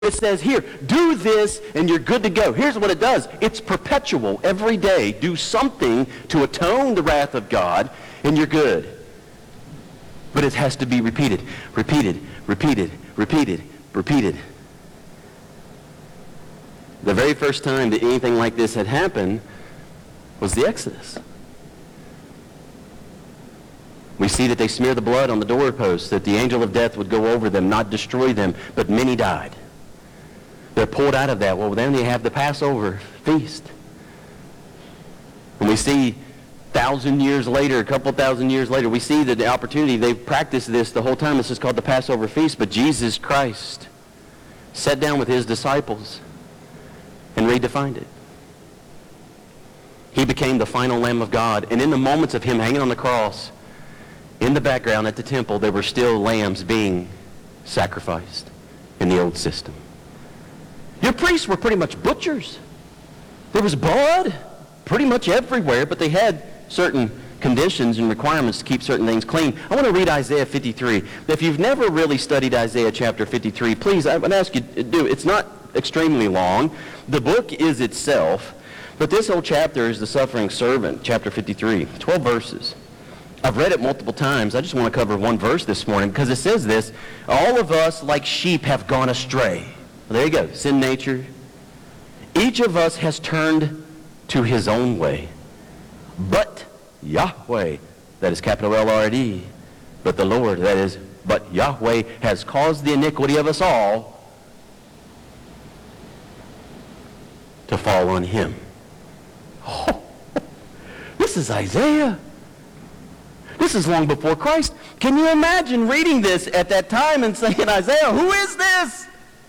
It says here, do this and you're good to go. Here's what it does. It's perpetual. Every day, do something to atone the wrath of God and you're good. But it has to be repeated, repeated, repeated, repeated, repeated. The very first time that anything like this had happened was the Exodus. We see that they smear the blood on the doorposts, that the angel of death would go over them, not destroy them, but many died. They're pulled out of that. Well, then they have the Passover feast. And we see 1,000 years later, a couple thousand years later, we see that the opportunity, they've practiced this the whole time. This is called the Passover feast. But Jesus Christ sat down with his disciples and redefined it. He became the final Lamb of God. And in the moments of him hanging on the cross, in the background at the temple, there were still lambs being sacrificed in the old system. Your priests were pretty much butchers. There was blood pretty much everywhere, but they had certain conditions and requirements to keep certain things clean. I want to read Isaiah 53. If you've never really studied Isaiah chapter 53, please, I would ask you to do it. It's not extremely long. The book is itself, but this whole chapter is the suffering servant, chapter 53, 12 verses. I've read it multiple times. I just want to cover one verse this morning because it says this, all of us like sheep have gone astray. Well, there you go, sin nature. Each of us has turned to his own way. But Yahweh, that is capital L-R-D, but the Lord, that is, but Yahweh has caused the iniquity of us all to fall on him. Oh, this is Isaiah. This is long before Christ. Can you imagine reading this at that time and saying, Isaiah, who is this?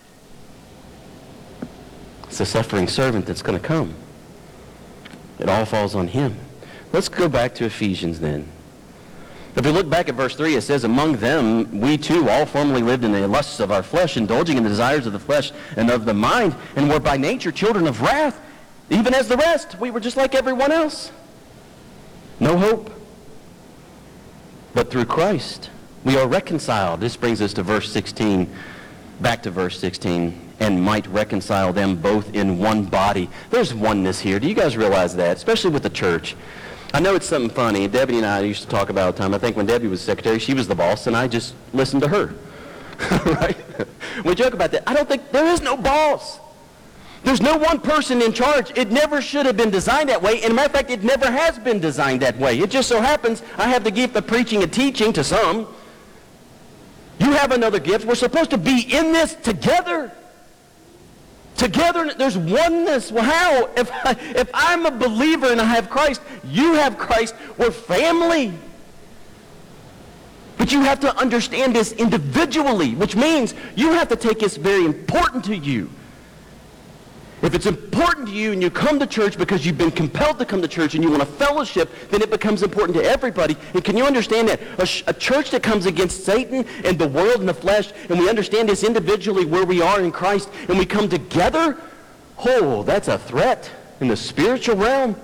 It's a suffering servant that's going to come. It all falls on him. Let's go back to Ephesians then. If we look back at verse 3, it says, among them we too all formerly lived in the lusts of our flesh, indulging in the desires of the flesh and of the mind, and were by nature children of wrath, even as the rest. We were just like everyone else. No hope. But through Christ, we are reconciled. This brings us to verse 16, back to verse 16, and might reconcile them both in one body. There's oneness here. Do you guys realize that? Especially with the church. I know it's something funny. Debbie and I used to talk about all the time. I think when Debbie was secretary, she was the boss, and I just listened to her. Right? We joke about that. I don't think there is no boss. There's no one person in charge. It never should have been designed that way. And as a matter of fact, it never has been designed that way. It just so happens I have the gift of preaching and teaching to some. You have another gift. We're supposed to be in this together. Together, there's oneness. Well, how? If I'm a believer and I have Christ, you have Christ, we're family. But you have to understand this individually, which means you have to take this very important to you. If it's important to you and you come to church because you've been compelled to come to church and you want a fellowship, then it becomes important to everybody. And can you understand that? A church that comes against Satan and the world and the flesh, and we understand this individually where we are in Christ, and we come together, oh, that's a threat in the spiritual realm.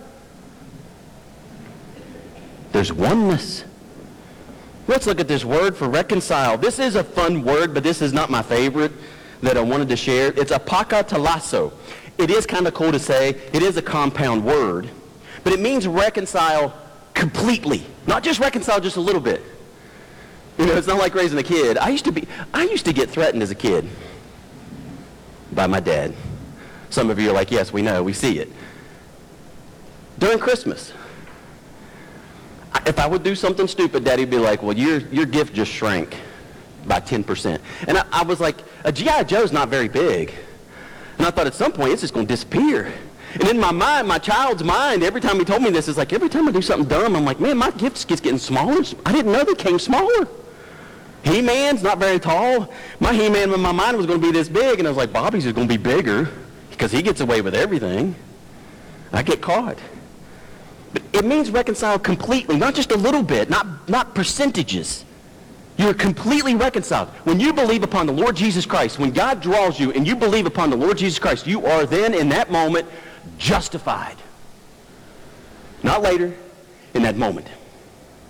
There's oneness. Let's look at this word for reconcile. This is a fun word, but this is not my favorite that I wanted to share. It's apokatallasso. It is kind of cool to say. It is a compound word. But it means reconcile completely. Not just reconcile just a little bit. You know, it's not like raising a kid. I used to get threatened as a kid by my dad. Some of you are like, yes, we know, we see it. During Christmas, if I would do something stupid, Daddy would be like, well, your gift just shrank by 10%. And I was like, a G.I. Joe's not very big. And I thought at some point it's just going to disappear. And in my mind, my child's mind, every time he told me this, it's like every time I do something dumb, I'm like, man, my gift just keeps getting smaller. I didn't know they came smaller. He-Man's not very tall. My He-Man in my mind was going to be this big, and I was like, Bobby's is going to be bigger because he gets away with everything. I get caught. But it means reconcile completely, not just a little bit, not percentages. You're completely reconciled. When you believe upon the Lord Jesus Christ, when God draws you and you believe upon the Lord Jesus Christ, you are then in that moment justified. Not later, in that moment.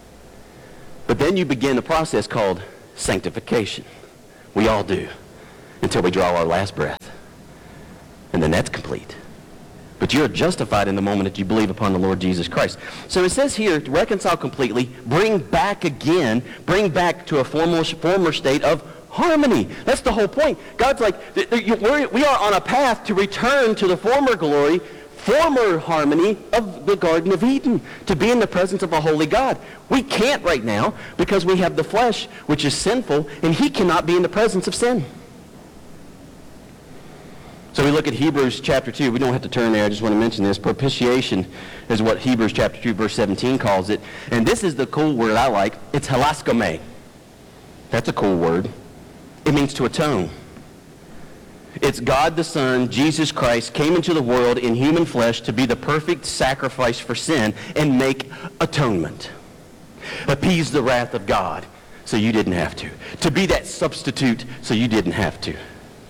But then you begin the process called sanctification. We all do. until we draw our last breath. And then that's complete. But you're justified in the moment that you believe upon the Lord Jesus Christ. So it says here, to reconcile completely, bring back again, bring back to a former state of harmony. That's the whole point. God's like, we are on a path to return to the former glory, former harmony of the Garden of Eden, to be in the presence of a holy God. We can't right now because we have the flesh, which is sinful, and he cannot be in the presence of sin. So we look at Hebrews chapter 2. We don't have to turn there. I just want to mention this. Propitiation is what Hebrews chapter 2, verse 17 calls it. And this is the cool word I like. It's hilaskomai. That's a cool word. It means to atone. It's God the Son, Jesus Christ, came into the world in human flesh to be the perfect sacrifice for sin and make atonement. Appease the wrath of God so you didn't have to. To be that substitute so you didn't have to.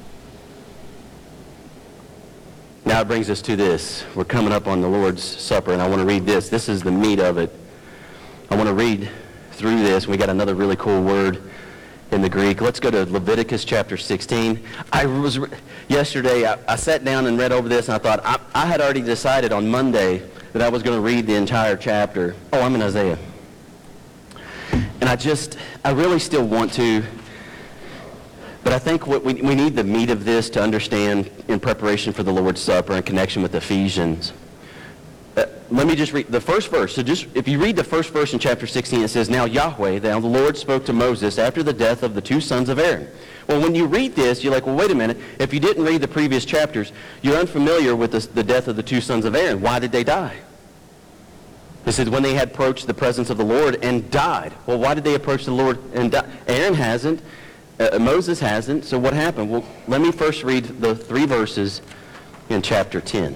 Now it brings us to this. We're coming up on the Lord's Supper, and I want to read this. This is the meat of it. I want to read through this. We got another really cool word in the Greek. Let's go to Leviticus chapter 16. Yesterday, I sat down and read over this, and I thought, I had already decided on Monday that I was going to read the entire chapter. Oh, I'm in Isaiah. And I really still want to, but I think what we need the meat of this to understand in preparation for the Lord's Supper in connection with Ephesians. Let me just read the first verse. So if you read the first verse in chapter 16, it says, Now Yahweh, the Lord, spoke to Moses after the death of the two sons of Aaron. Well, when you read this, you're like, well, wait a minute. If you didn't read the previous chapters, you're unfamiliar with the death of the two sons of Aaron. Why did they die? It says, when they had approached the presence of the Lord and died. Well, why did they approach the Lord and die? Aaron hasn't. Moses hasn't. So what happened? Well, let me first read the 3 verses in chapter 10.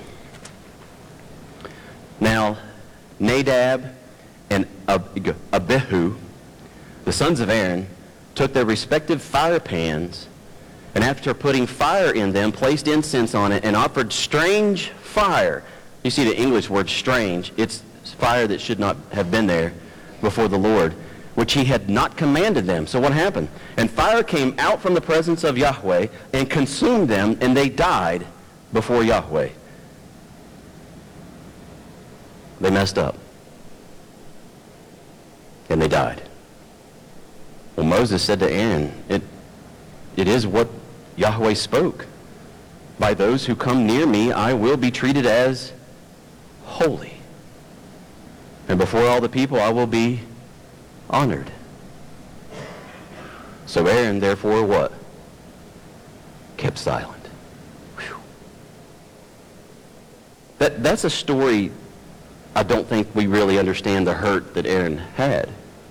Now, Nadab and Abihu, the sons of Aaron, took their respective fire pans, and after putting fire in them, placed incense on it, and offered strange fire. You see the English word strange. It's fire that should not have been there before the Lord, which he had not commanded them. So what happened? And fire came out from the presence of Yahweh and consumed them, and they died before Yahweh. They messed up. And they died. Well, Moses said to Aaron, it is what Yahweh spoke. By those who come near me, I will be treated as holy. And before all the people, I will be honored. So Aaron, therefore, what? Kept silent. Whew. That's a story. I don't think we really understand the hurt that Aaron had.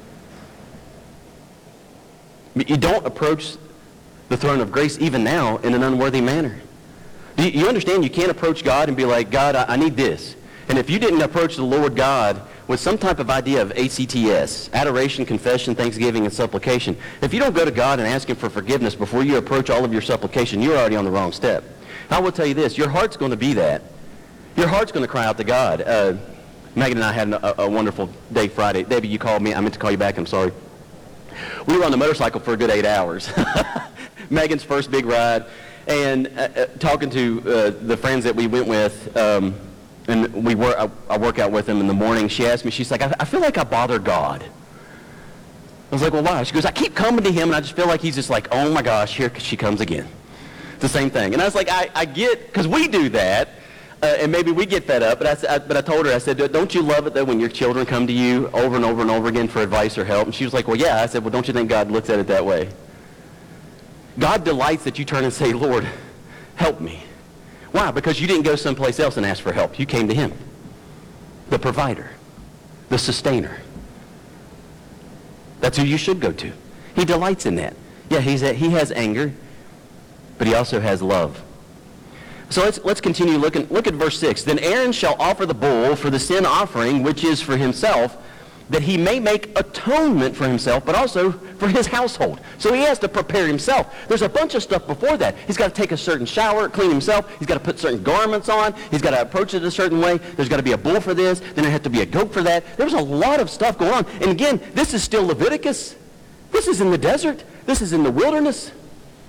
You don't approach the throne of grace even now in an unworthy manner. Do you understand you can't approach God and be like, God, I need this. And if you didn't approach the Lord God with some type of idea of ACTS, adoration, confession, thanksgiving, and supplication, if you don't go to God and ask him for forgiveness before you approach all of your supplication, you're already on the wrong step. I will tell you this, your heart's going to be that. Your heart's going to cry out to God. Megan and I had a wonderful day Friday. Debbie, you called me. I meant to call you back. I'm sorry. We were on the motorcycle for a good 8 hours. Megan's first big ride. And talking to the friends that we went with, and I work out with them in the morning, she asked me, she's like, I feel like I bother God. I was like, well, why? She goes, I keep coming to him, and I just feel like he's just like, oh, my gosh, here she comes again. It's the same thing. And I was like, I get, because we do that. And maybe we get fed up, but I told her, I said, don't you love it, though, when your children come to you over and over and over again for advice or help? And she was like, well, yeah. I said, well, don't you think God looks at it that way? God delights that you turn and say, Lord, help me. Why? Because you didn't go someplace else and ask for help. You came to him, the provider, the sustainer. That's who you should go to. He delights in that. Yeah, he has anger, but he also has love. So let's continue looking. Look at verse 6. Then Aaron shall offer the bull for the sin offering, which is for himself, that he may make atonement for himself, but also for his household. So he has to prepare himself. There's a bunch of stuff before that. He's got to take a certain shower, clean himself. He's got to put certain garments on. He's got to approach it a certain way. There's got to be a bull for this. Then there has to be a goat for that. There's a lot of stuff going on. And again, this is still Leviticus. This is in the desert. This is in the wilderness.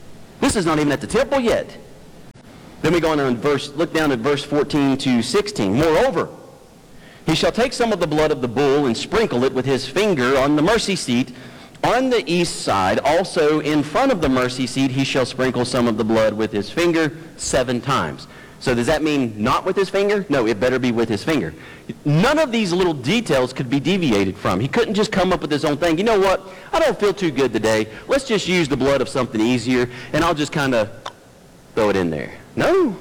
This is not even at the temple yet. Then we go on and look down at verse 14 to 16. Moreover, he shall take some of the blood of the bull and sprinkle it with his finger on the mercy seat on the east side. Also in front of the mercy seat he shall sprinkle some of the blood with his finger 7 times. So does that mean not with his finger? No, it better be with his finger. None of these little details could be deviated from. He couldn't just come up with his own thing. You know what? I don't feel too good today. Let's just use the blood of something easier, and I'll just kind of throw it in there. No.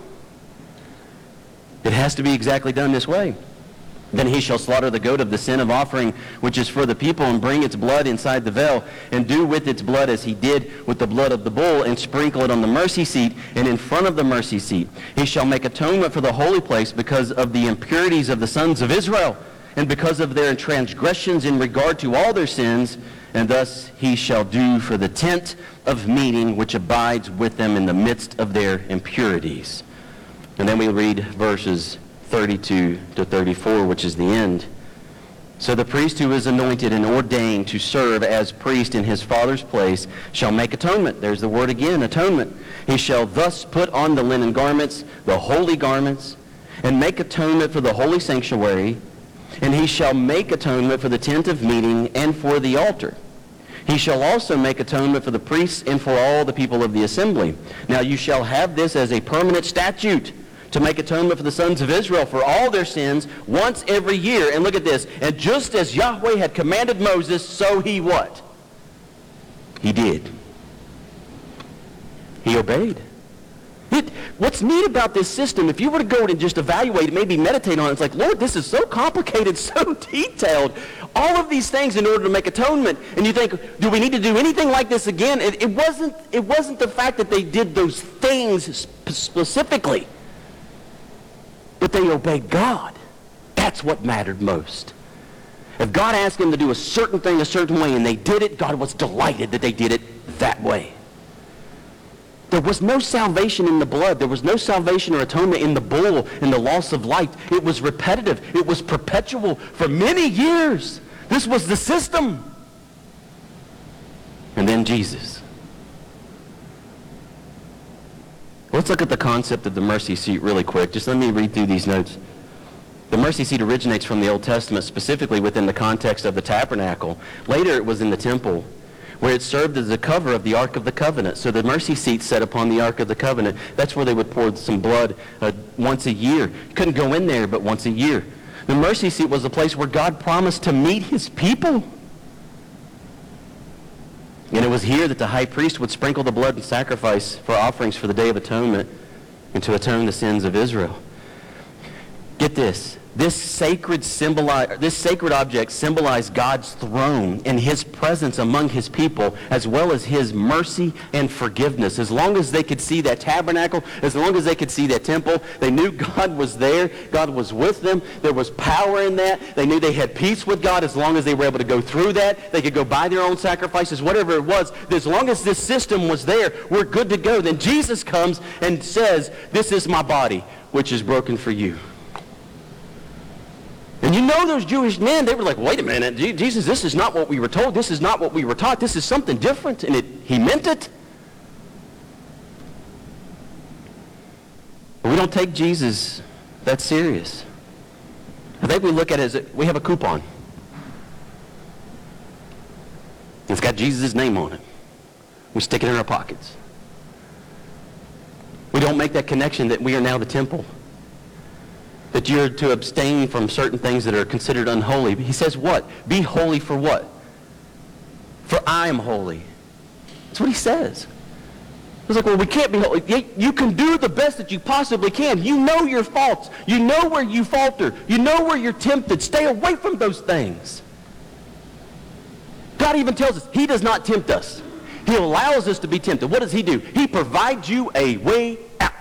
It has to be exactly done this way. Then he shall slaughter the goat of the sin of offering, which is for the people, and bring its blood inside the veil, and do with its blood as he did with the blood of the bull, and sprinkle it on the mercy seat and in front of the mercy seat. He shall make atonement for the holy place because of the impurities of the sons of Israel, and because of their transgressions in regard to all their sins, and thus he shall do for the tent of meeting, which abides with them in the midst of their impurities. And then we read verses 32 to 34, which is the end. So the priest who is anointed and ordained to serve as priest in his father's place shall make atonement. There's the word again, atonement. He shall thus put on the linen garments, the holy garments, and make atonement for the holy sanctuary, and he shall make atonement for the tent of meeting and for the altar. He shall also make atonement for the priests and for all the people of the assembly. Now you shall have this as a permanent statute, to make atonement for the sons of Israel for all their sins once every year. And look at this. And just as Yahweh had commanded Moses, so he what? He did. He obeyed. What's neat about this system, if you were to go and just evaluate it, maybe meditate on it, it's like, Lord, this is so complicated, so detailed. All of these things in order to make atonement. And you think, do we need to do anything like this again? It wasn't the fact that they did those things specifically. But they obeyed God. That's what mattered most. If God asked them to do a certain thing a certain way and they did it, God was delighted that they did it that way. There was no salvation in the blood. There was no salvation or atonement in the bull, in the loss of life. It was repetitive. It was perpetual for many years. This was the system. And then Jesus. Let's look at the concept of the mercy seat really quick. Just let me read through these notes. The mercy seat originates from the Old Testament, specifically within the context of the tabernacle. Later it was in the temple, where it served as the cover of the Ark of the Covenant. So the mercy seat set upon the Ark of the Covenant. That's where they would pour some blood once a year. You couldn't go in there but once a year. The mercy seat was the place where God promised to meet his people. And it was here that the high priest would sprinkle the blood and sacrifice for offerings for the Day of Atonement and to atone the sins of Israel. Get this. This sacred object symbolized God's throne and his presence among his people, as well as his mercy and forgiveness. As long as they could see that tabernacle, as long as they could see that temple, they knew God was there. God was with them. There was power in that. They knew they had peace with God as long as they were able to go through that. They could go buy their own sacrifices, whatever it was. As long as this system was there, we're good to go. Then Jesus comes and says, "This is my body, which is broken for you." And you know those Jewish men, they were like, wait a minute, Jesus, this is not what we were told. This is not what we were taught. This is something different. And he meant it. But we don't take Jesus that serious. I think we look at it as we have a coupon. It's got Jesus' name on it. We stick it in our pockets. We don't make that connection that we are now the temple. That you're to abstain from certain things that are considered unholy. He says what? Be holy for what? For I am holy. That's what he says. It's like, well, we can't be holy. You can do the best that you possibly can. You know your faults. You know where you falter. You know where you're tempted. Stay away from those things. God even tells us he does not tempt us. He allows us to be tempted. What does he do? He provides you a way out.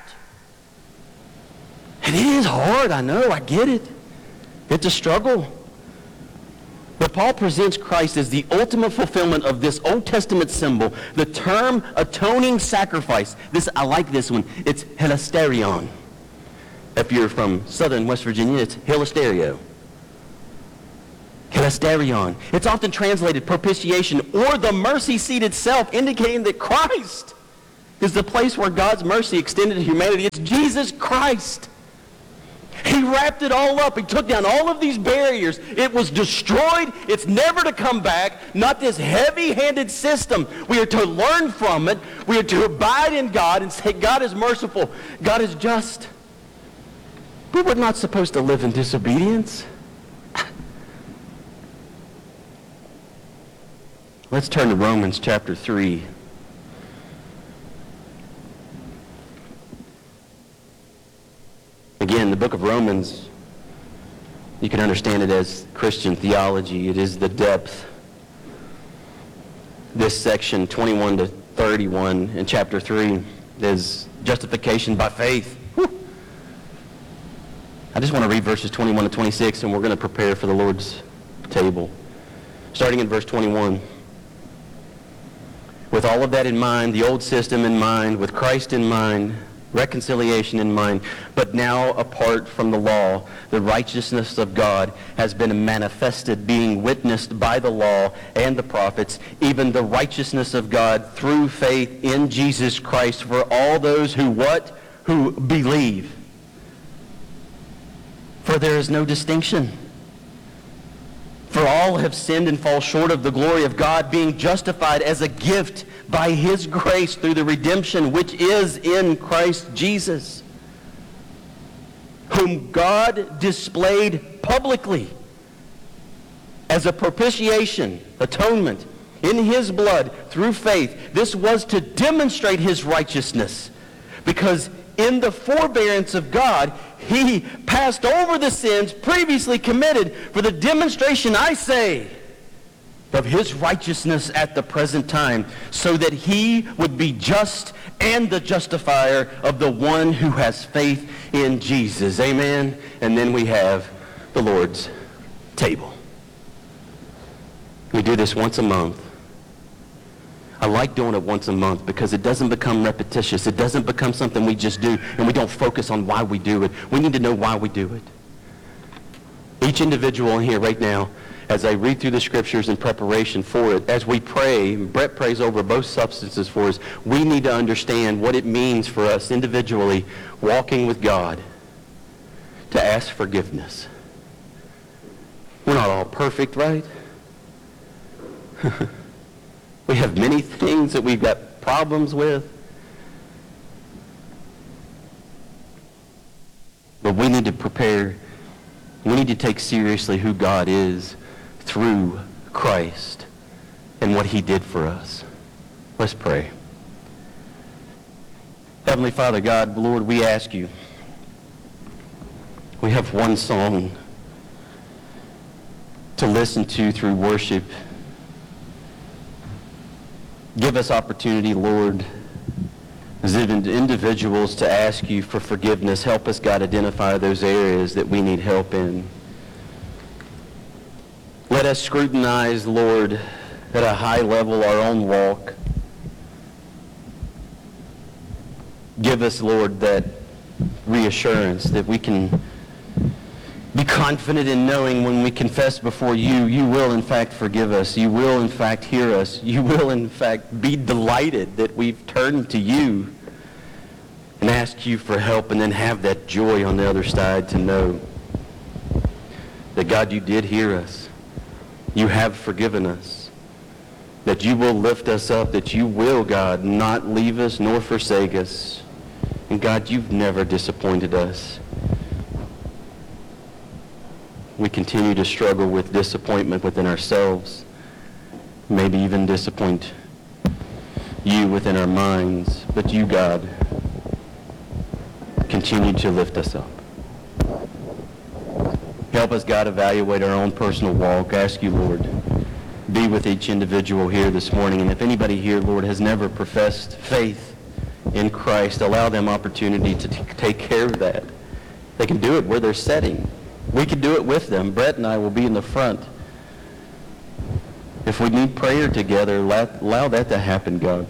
And it is hard, I know, I get it. It's a struggle. But Paul presents Christ as the ultimate fulfillment of this Old Testament symbol, the term atoning sacrifice. I like this one. It's hilasterion. If you're from southern West Virginia, it's hilasterio. Hilasterion. It's often translated propitiation or the mercy seat itself, indicating that Christ is the place where God's mercy extended to humanity. It's Jesus Christ. He wrapped it all up. He took down all of these barriers. It was destroyed. It's never to come back. Not this heavy-handed system. We are to learn from it. We are to abide in God and say, God is merciful. God is just. But we're not supposed to live in disobedience. Let's turn to Romans chapter 3. Again, the book of Romans, you can understand it as Christian theology. It is the depth. This section, 21 to 31 in chapter 3, is justification by faith. Whew. I just want to read verses 21 to 26, and we're going to prepare for the Lord's table. Starting in verse 21. With all of that in mind, the old system in mind, with Christ in mind, reconciliation in mind, but now apart from the law, the righteousness of God has been manifested, being witnessed by the law and the prophets, even the righteousness of God through faith in Jesus Christ for all those who what? Who believe. For there is no distinction. For all have sinned and fall short of the glory of God, being justified as a gift by his grace through the redemption which is in Christ Jesus, whom God displayed publicly as a propitiation, atonement, in his blood through faith. This was to demonstrate his righteousness, because in the forbearance of God, he passed over the sins previously committed for the demonstration, I say, of his righteousness at the present time, so that he would be just and the justifier of the one who has faith in Jesus. Amen. And then we have the Lord's table. We do this once a month. I like doing it once a month because it doesn't become repetitious. It doesn't become something we just do and we don't focus on why we do it. We need to know why we do it. Each individual in here right now, as I read through the scriptures in preparation for it, as we pray, Brett prays over both substances for us, we need to understand what it means for us individually walking with God to ask forgiveness. We're not all perfect, right? We have many things that we've got problems with. But we need to prepare, we need to take seriously who God is through Christ and what he did for us. Let's pray. Heavenly Father, God, Lord, we ask you. We have one song to listen to through worship. Give us opportunity, Lord, as individuals to ask you for forgiveness. Help us, God, identify those areas that we need help in. Let us scrutinize, Lord, at a high level our own walk. Give us, Lord, that reassurance that we can be confident in knowing when we confess before you, you will in fact forgive us. You will in fact hear us. You will in fact be delighted that we've turned to you and ask you for help, and then have that joy on the other side to know that, God, you did hear us. You have forgiven us. That you will lift us up. That you will, God, not leave us nor forsake us. And God, you've never disappointed us. We continue to struggle with disappointment within ourselves, maybe even disappoint you within our minds, but you, God, continue to lift us up. Help us, God, evaluate our own personal walk. Ask you, Lord, be with each individual here this morning, and if anybody here, Lord, has never professed faith in Christ, allow them opportunity to take care of that. They can do it where they're sitting. We can do it with them. Brett and I will be in the front. If we need prayer together, allow that to happen, God.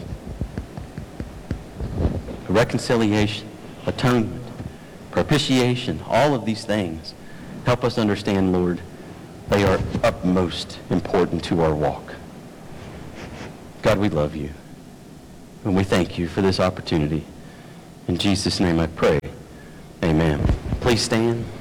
Reconciliation, atonement, propitiation, all of these things. Help us understand, Lord, they are utmost important to our walk. God, we love you. And we thank you for this opportunity. In Jesus' name I pray. Amen. Please stand.